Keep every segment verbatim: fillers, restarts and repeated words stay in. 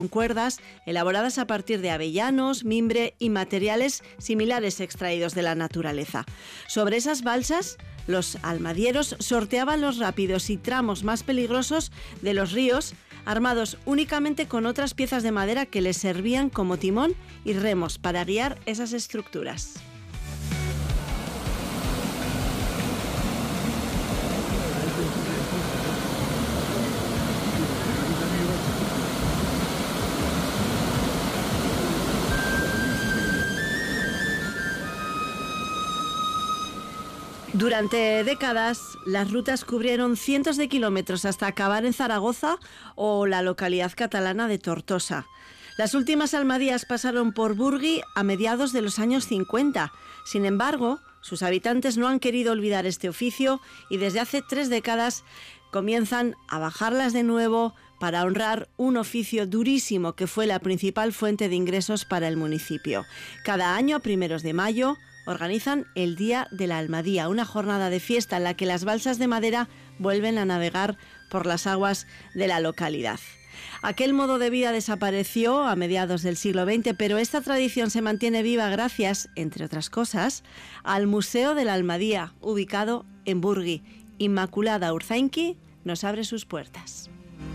con cuerdas elaboradas a partir de avellanos, mimbre y materiales similares extraídos de la naturaleza. Sobre esas balsas, los almadieros sorteaban los rápidos y tramos más peligrosos de los ríos, armados únicamente con otras piezas de madera que les servían como timón y remos para guiar esas estructuras. Durante décadas, las rutas cubrieron cientos de kilómetros hasta acabar en Zaragoza o la localidad catalana de Tortosa. Las últimas almadías pasaron por Burgui a mediados de los años cincuenta. Sin embargo, sus habitantes no han querido olvidar este oficio y desde hace tres décadas comienzan a bajarlas de nuevo para honrar un oficio durísimo que fue la principal fuente de ingresos para el municipio. Cada año, a primeros de mayo, organizan el Día de la Almadía, una jornada de fiesta en la que las balsas de madera vuelven a navegar por las aguas de la localidad. Aquel modo de vida desapareció a mediados del siglo veinte, pero esta tradición se mantiene viva gracias, entre otras cosas, al Museo de la Almadía, ubicado en Burgui. Inmaculada Urzainqui nos abre sus puertas.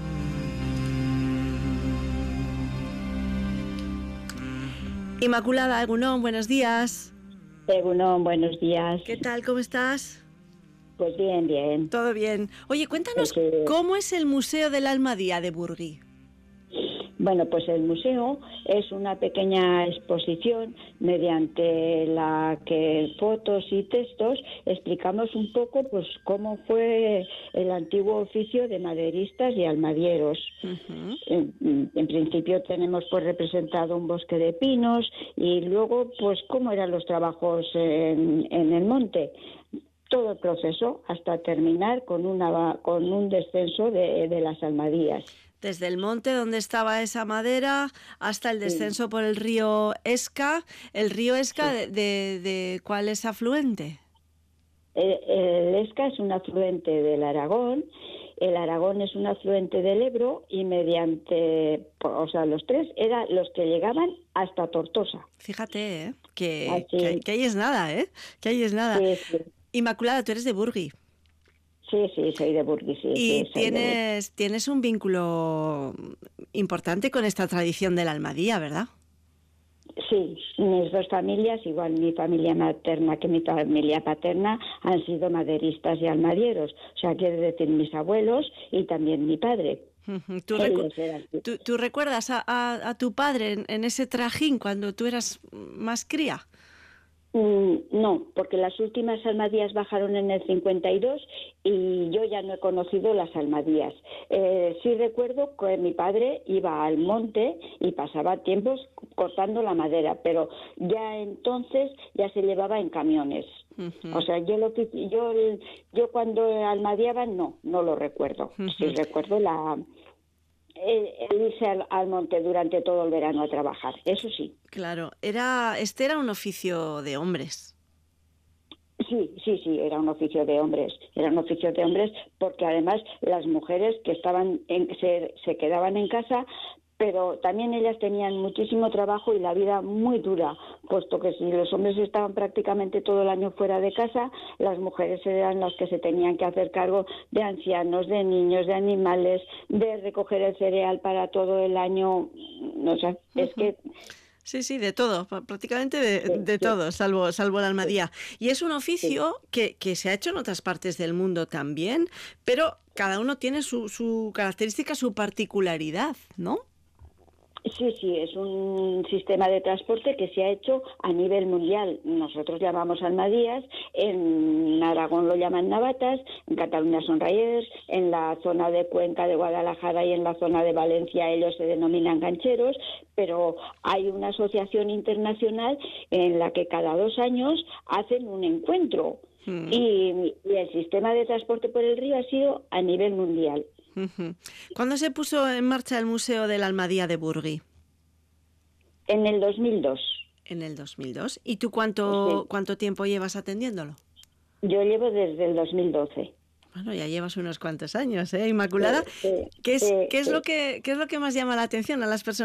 Inmaculada, Egunon, buenos días. Egunon, buenos días. ¿Qué tal? ¿Cómo estás? Pues bien, bien. Todo bien. Oye, cuéntanos, pues, eh, ¿cómo es el Museo de la Almadía de Burgui? Bueno, pues el museo es una pequeña exposición mediante la que fotos y textos explicamos un poco pues cómo fue el antiguo oficio de maderistas y almadieros. Uh-huh. En, en principio tenemos pues representado un bosque de pinos y luego pues cómo eran los trabajos en, en el monte. Todo el proceso hasta terminar con una con un descenso de, de las almadías. Desde el monte donde estaba esa madera hasta el descenso sí. por el río Esca. ¿El río Esca sí. de, de, de cuál es afluente? El, el Esca es un afluente del Aragón, el Aragón es un afluente del Ebro y mediante, o sea, los tres eran los que llegaban hasta Tortosa. Fíjate, ¿eh? que, que, que ahí es nada, ¿eh? Que ahí es nada. Sí, sí. Inmaculada, tú eres de Burgui. Sí, sí, soy de Burgui, sí. Y sí, tienes, tienes un vínculo importante con esta tradición de la almadía, ¿verdad? Sí, mis dos familias, igual mi familia materna que mi familia paterna, han sido maderistas y almadieros. O sea, quiere decir mis abuelos y también mi padre. ¿Tú, recu ¿tú, ¿tú recuerdas a, a, a tu padre en, en ese trajín cuando tú eras más cría? No, porque las últimas almadías bajaron en el cincuenta y dos y yo ya no he conocido las almadías. Eh, sí recuerdo que mi padre iba al monte y pasaba tiempos cortando la madera, pero ya entonces ya se llevaba en camiones. Uh-huh. O sea, yo lo que yo yo cuando almadiaban no, no lo recuerdo. Uh-huh. Sí recuerdo la El, el irse al, al monte durante todo el verano a trabajar, eso sí. Claro, era este era un oficio de hombres. Sí, sí, sí, era un oficio de hombres, era un oficio de hombres porque además las mujeres que estaban en, se, se quedaban en casa, pero también ellas tenían muchísimo trabajo y la vida muy dura, puesto que si los hombres estaban prácticamente todo el año fuera de casa, las mujeres eran las que se tenían que hacer cargo de ancianos, de niños, de animales, de recoger el cereal para todo el año, no sé, uh-huh. es que... Sí, sí, de todo, prácticamente de, sí, de sí. todo, salvo, salvo la almadía. Y es un oficio sí. que, que se ha hecho en otras partes del mundo también, pero cada uno tiene su, su característica, su particularidad, ¿no? Sí, sí, es un sistema de transporte que se ha hecho a nivel mundial. Nosotros llamamos almadías, en Aragón lo llaman navatas, en Cataluña son rayers, en la zona de Cuenca, de Guadalajara y en la zona de Valencia ellos se denominan gancheros, pero hay una asociación internacional en la que cada dos años hacen un encuentro. Mm. Y, y el sistema de transporte por el río ha sido a nivel mundial. ¿Cuándo se puso en marcha el Museo de la Almadía de Burgui? En el dos mil dos. En el dos mil dos. ¿Y tú cuánto, sí. cuánto tiempo llevas atendiéndolo? Yo llevo desde el dos mil doce. Bueno, ya llevas unos cuantos años, ¿eh, Inmaculada? Sí, sí, ¿Qué es, sí, qué es sí. lo que, qué es lo que más llama la atención a las personas